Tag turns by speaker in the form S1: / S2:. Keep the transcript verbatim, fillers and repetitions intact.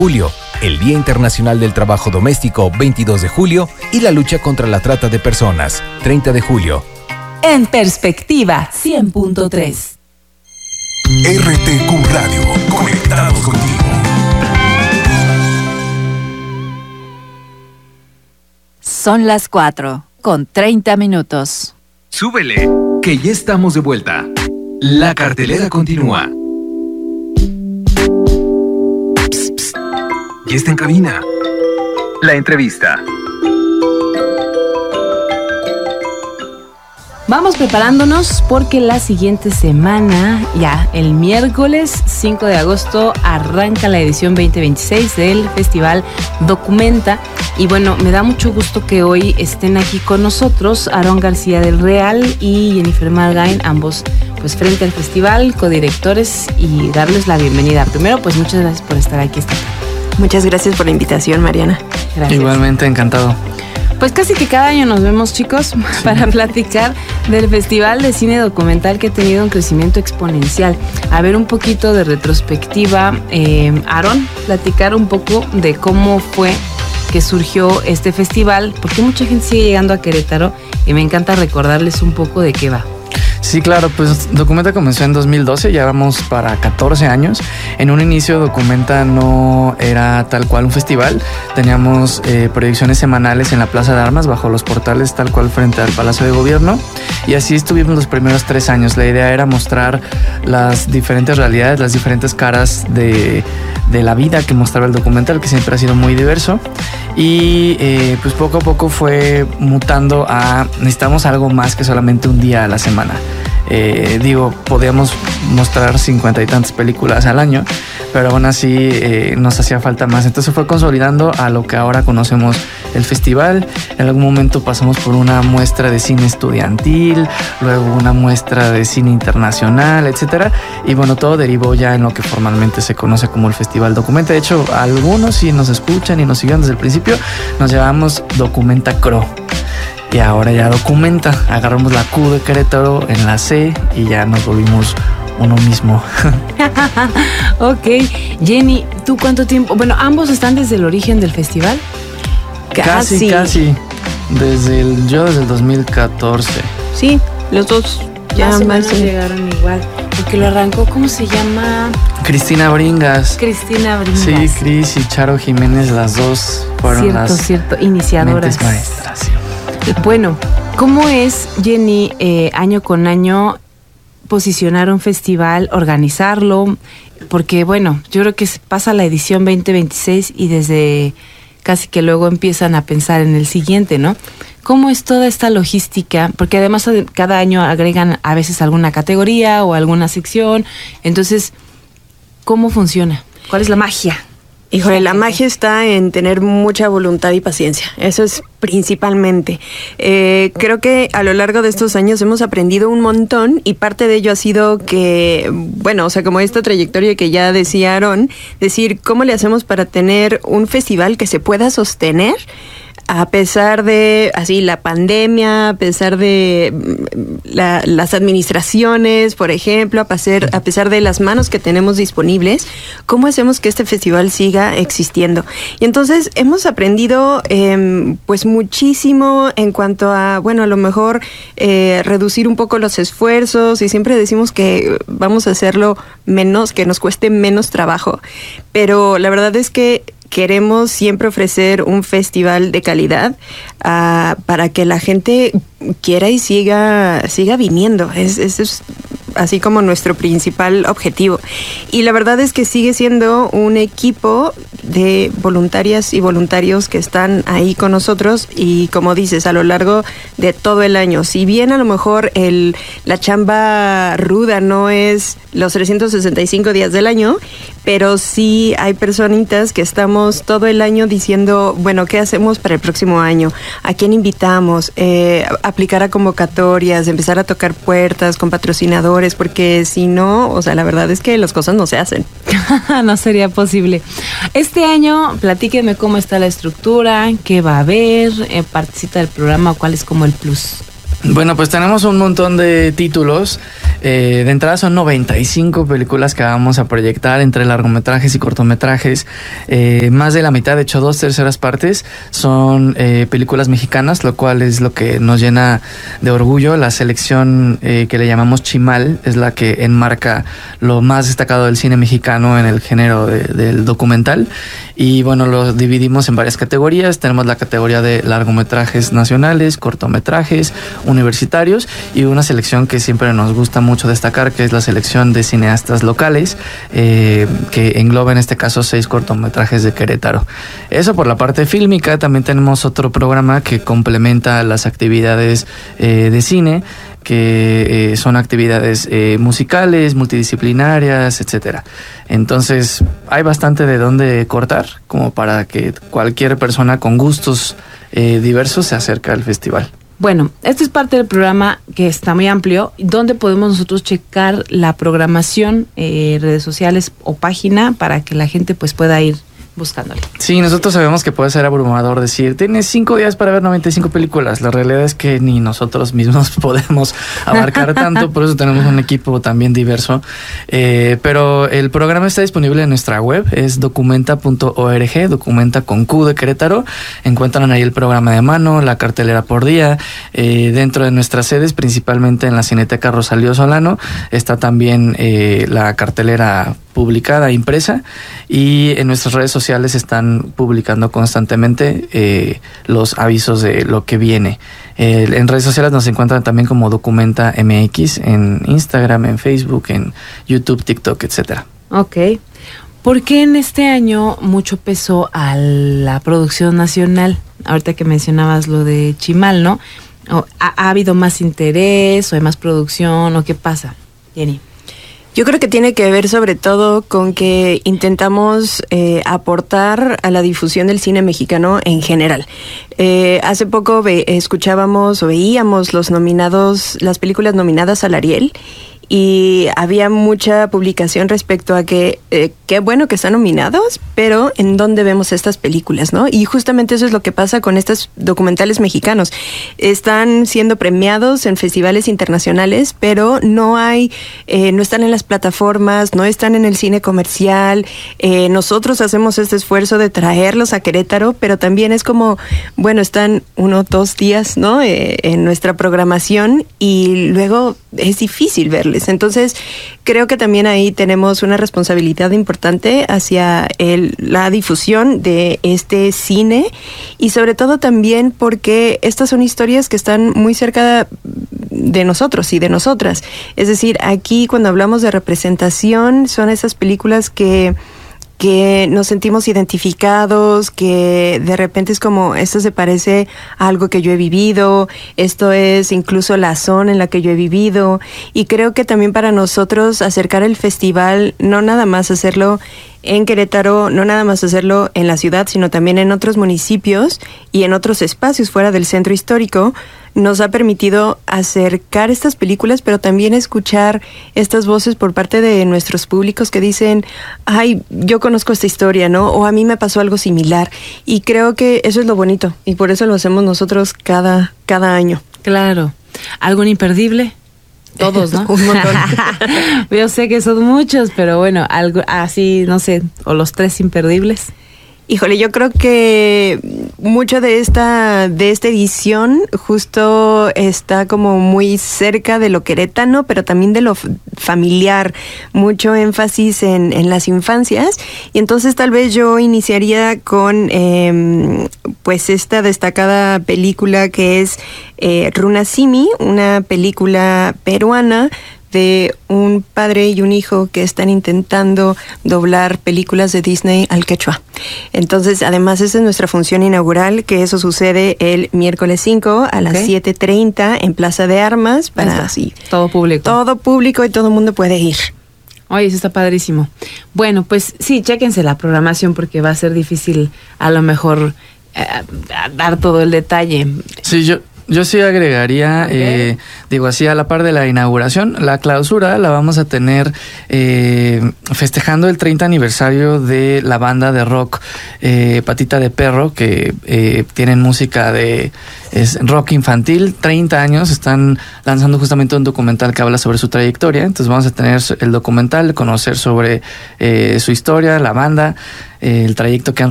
S1: julio, el Día Internacional del Trabajo Doméstico, veintidós de julio, y la lucha contra la trata de personas, treinta de julio.
S2: En Perspectiva, cien punto tres.
S3: R T Q Radio, conectados contigo.
S2: Son las cuatro, con treinta minutos.
S1: Súbele, que ya estamos de vuelta. La cartelera continúa. Psst, psst. Ya está en cabina. La entrevista.
S4: Vamos preparándonos porque la siguiente semana, ya el miércoles cinco de agosto, arranca la edición veinte veintiséis del Festival Documenta. Y bueno, me da mucho gusto que hoy estén aquí con nosotros Aarón García del Real y Jennifer Margain, ambos pues frente al festival, codirectores, y darles la bienvenida. Primero, pues muchas gracias por estar aquí esta tarde.
S5: Muchas gracias por la invitación, Mariana.
S4: Gracias.
S6: Igualmente, encantado.
S4: Pues casi que cada año nos vemos, chicos, para platicar del Festival de Cine Documental, que ha tenido un crecimiento exponencial. A ver, un poquito de retrospectiva. Eh, Aarón, platicar un poco de cómo fue que surgió este festival, porque mucha gente sigue llegando a Querétaro y me encanta recordarles un poco de qué va.
S6: Sí, claro, pues Documenta comenzó en dos mil doce, ya vamos para catorce años. En un inicio Documenta no era tal cual un festival, teníamos eh, proyecciones semanales en la Plaza de Armas, bajo los portales tal cual frente al Palacio de Gobierno, y así estuvimos los primeros tres años. La idea era mostrar las diferentes realidades, las diferentes caras de, de la vida que mostraba el documental, que siempre ha sido muy diverso, y eh, pues poco a poco fue mutando a necesitamos algo más que solamente un día a la semana. Eh, digo, podíamos mostrar cincuenta y tantas películas al año, pero aún así eh, nos hacía falta más. Entonces fue consolidando a lo que ahora conocemos el festival. En algún momento pasamos por una muestra de cine estudiantil, luego una muestra de cine internacional, etcétera. Y bueno, todo derivó ya en lo que formalmente se conoce como el Festival Documenta. De hecho, algunos, si nos escuchan y nos siguen desde el principio, nos llamamos Documenta Cro. Y ahora ya Documenta, agarramos la Q de Querétaro en la C y ya nos volvimos uno mismo.
S4: Ok, Jenny, ¿tú cuánto tiempo? Bueno, ambos están desde el origen del festival.
S6: Casi, casi. Desde el, yo desde el dos mil catorce.
S5: Sí, los dos ya
S4: más o
S5: más
S4: menos llegaron igual. Porque lo arrancó, ¿cómo se llama?
S6: Cristina Bringas.
S4: Cristina Bringas.
S6: Sí, Cris y Charo Jiménez, las dos fueron
S4: cierto,
S6: las
S4: cierto, iniciadoras.
S6: mentes maestras. Sí.
S4: Bueno, ¿cómo es, Jenny, eh, año con año posicionar un festival, organizarlo? Porque, bueno, yo creo que pasa la edición veinte veintiséis y desde casi que luego empiezan a pensar en el siguiente, ¿no? ¿Cómo es toda esta logística? Porque además cada año agregan a veces alguna categoría o alguna sección. Entonces, ¿cómo funciona? ¿Cuál es la magia?
S5: Híjole, la magia está en tener mucha voluntad y paciencia. Eso es principalmente. Eh, creo que a lo largo de estos años hemos aprendido un montón y parte de ello ha sido que, bueno, o sea, como esta trayectoria que ya decía Aarón, decir cómo le hacemos para tener un festival que se pueda sostener a pesar de así la pandemia, a pesar de la, las administraciones, por ejemplo, a pesar, a pesar de las manos que tenemos disponibles, ¿cómo hacemos que este festival siga existiendo? Y entonces hemos aprendido eh, pues muchísimo en cuanto a, bueno, a lo mejor eh, reducir un poco los esfuerzos, y siempre decimos que vamos a hacerlo menos, que nos cueste menos trabajo, pero la verdad es que queremos siempre ofrecer un festival de calidad uh, para que la gente quiera y siga siga viniendo. Es, es, es así como nuestro principal objetivo. Y la verdad es que sigue siendo un equipo de voluntarias y voluntarios que están ahí con nosotros y, como dices, a lo largo de todo el año. Si bien a lo mejor el, la chamba ruda no es los trescientos sesenta y cinco días del año, pero sí hay personitas que estamos todo el año diciendo, bueno, ¿qué hacemos para el próximo año? ¿A quién invitamos? Eh, aplicar a convocatorias, empezar a tocar puertas con patrocinadores, porque si no, o sea, la verdad es que las cosas no se hacen.
S4: No sería posible. Este año, platíquenme cómo está la estructura, qué va a haber, eh, participa del programa o cuál es como el plus.
S6: Bueno, pues tenemos un montón de títulos. Eh, de entrada son noventa y cinco películas que vamos a proyectar entre largometrajes y cortometrajes. Eh, más de la mitad, de hecho dos terceras partes, son eh, películas mexicanas, lo cual es lo que nos llena de orgullo. La selección eh, que le llamamos Chimal es la que enmarca lo más destacado del cine mexicano en el género de, del documental. Y bueno, lo dividimos en varias categorías. Tenemos la categoría de largometrajes nacionales, cortometrajes, universitarios y una selección que siempre nos gusta mucho destacar, que es la selección de cineastas locales, eh, que engloba en este caso seis cortometrajes de Querétaro. Eso por la parte fílmica. También tenemos otro programa que complementa las actividades eh, de cine, que eh, son actividades eh, musicales, multidisciplinarias, etcétera. Entonces hay bastante de dónde cortar como para que cualquier persona con gustos eh, diversos se acerque al festival.
S4: Bueno, este es parte del programa que está muy amplio, donde podemos nosotros checar la programación, eh, redes sociales o página para que la gente pues pueda ir buscándole.
S6: Sí, nosotros sabemos que puede ser abrumador decir, tienes cinco días para ver noventa y cinco películas. La realidad es que ni nosotros mismos podemos abarcar tanto, por eso tenemos un equipo también diverso. Eh, pero el programa está disponible en nuestra web, es documenta punto org, documenta con Q de Querétaro. Encuentran ahí el programa de mano, la cartelera por día. Eh, dentro de nuestras sedes, principalmente en la Cineteca Rosalío Solano, está también eh, la cartelera publicada, impresa, y en nuestras redes sociales están publicando constantemente eh, los avisos de lo que viene. Eh, en redes sociales nos encuentran también como Documenta M X, en Instagram, en Facebook, en YouTube, TikTok, etcétera.
S4: Ok. ¿Por qué en este año mucho peso a la producción nacional? Ahorita que mencionabas lo de Chimal, ¿no? ¿Ha, ha habido más interés o hay más producción o qué pasa, Jenny?
S5: Yo creo que tiene que ver sobre todo con que intentamos eh, aportar a la difusión del cine mexicano en general. Eh, hace poco ve, escuchábamos o veíamos los nominados, las películas nominadas al Ariel, y había mucha publicación respecto a que eh, qué bueno que están nominados, pero ¿en dónde vemos estas películas, no? Y justamente eso es lo que pasa con estos documentales mexicanos. Están siendo premiados en festivales internacionales, pero no hay, eh, no están en las plataformas, no están en el cine comercial. Eh, nosotros hacemos este esfuerzo de traerlos a Querétaro, pero también es como, bueno, están uno, dos días, ¿no? Eh, en nuestra programación y luego es difícil verles. Entonces, creo que también ahí tenemos una responsabilidad importante hacia el, la difusión de este cine y sobre todo también porque estas son historias que están muy cerca de nosotros y de nosotras. Es decir, aquí cuando hablamos de representación son esas películas que que nos sentimos identificados, que de repente es como, esto se parece a algo que yo he vivido, esto es incluso la zona en la que yo he vivido, y creo que también para nosotros acercar el festival, no nada más hacerlo en Querétaro, no nada más hacerlo en la ciudad, sino también en otros municipios y en otros espacios fuera del centro histórico, nos ha permitido acercar estas películas, pero también escuchar estas voces por parte de nuestros públicos que dicen, ay, yo conozco esta historia, ¿no? O a mí me pasó algo similar. Y creo que eso es lo bonito, y por eso lo hacemos nosotros cada, cada año.
S4: Claro. ¿Algún imperdible? Todos, ¿no?
S5: Un montón.
S4: Yo sé que son muchos, pero bueno, algo así, no sé, o los tres imperdibles.
S5: Híjole, yo creo que mucho de esta de esta edición justo está como muy cerca de lo queretano, pero también de lo familiar, mucho énfasis en, en las infancias, y entonces tal vez yo iniciaría con eh, pues esta destacada película que es eh, Runasimi, una película peruana de un padre y un hijo que están intentando doblar películas de Disney al quechua. Entonces, además, esa es nuestra función inaugural, que eso sucede el miércoles cinco a las okay. siete treinta en Plaza de Armas, para así
S4: todo público.
S5: Todo público y todo el mundo puede ir.
S4: Oye, eso está padrísimo. Bueno, pues sí, chéquense la programación porque va a ser difícil a lo mejor eh, dar todo el detalle.
S6: Sí, yo... Yo sí agregaría, okay. eh, digo así, a la par de la inauguración, la clausura la vamos a tener eh, festejando el treinta aniversario de la banda de rock eh, Patita de Perro, que eh, tienen música de es rock infantil, treinta años, están lanzando justamente un documental que habla sobre su trayectoria, entonces vamos a tener el documental, conocer sobre eh, su historia, la banda, eh, el trayecto que han